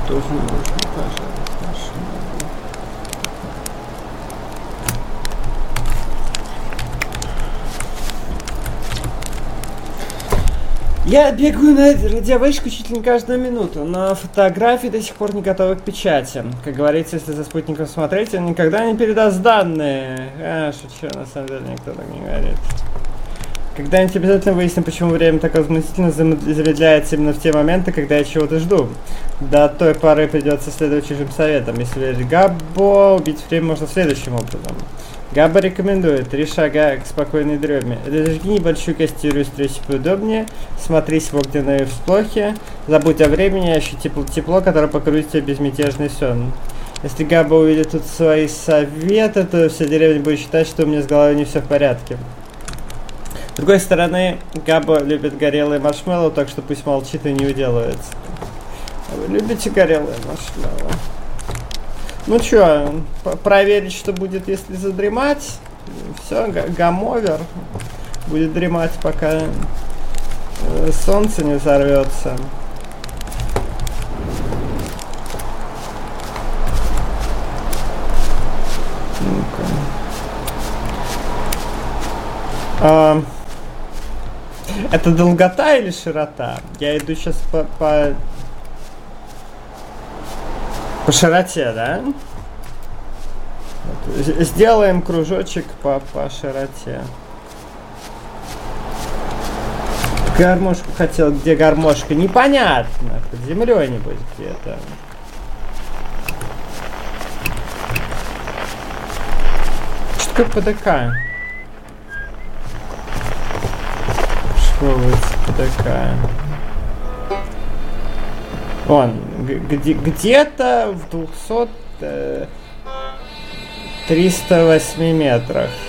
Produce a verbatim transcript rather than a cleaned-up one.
Тоже можно пожарить машину. Я бегаю на радиовышку чуть ли не каждую минуту, но фотографии до сих пор не готовы к печати. Как говорится, если за спутником смотреть, он никогда не передаст данные. А, шучу, на самом деле никто так не говорит. Когда-нибудь обязательно выясним, почему время так возмутительно замедляется именно в те моменты, когда я чего-то жду. До той поры придется следовать чужим советам. Если верить Габбо, убить время можно следующим образом. Габба рекомендует три шага к спокойной дреме. Зажги небольшую костерию, стройся поудобнее, смотрись в огненные всплохи, забудь о времени, ощути тепло, тепло, которое покроет тебе безмятежный сон. Если Габба увидит тут свои советы, то вся деревня будет считать, что у меня с головой не все в порядке. С другой стороны, Габба любит горелые маршмеллоу, так что пусть молчит и не уделывается. А вы любите горелые маршмеллоу? Ну чё, проверить, что будет, если задремать. Все, гамовер будет дремать, пока солнце не взорвется. Ну-ка. А, это долгота или широта? Я иду сейчас по... по... По широте, да? Вот. Сделаем кружочек по, по широте. Гармошку хотел, где гармошка? Непонятно. Под землей, небось, где-то. Что такое ПДК? Что вы ПДК? Вон, где, где-то в двухсот триста восьми метрах.